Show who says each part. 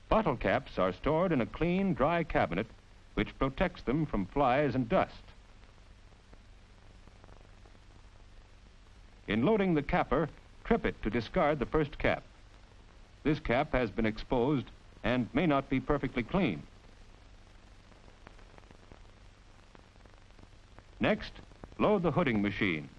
Speaker 1: Bottle caps are stored in a clean, dry cabinet which protects them from flies and dust. In loading the capper, trip it to discard the first cap. This cap has been exposed and may not be perfectly clean. Next, load the hooding machine.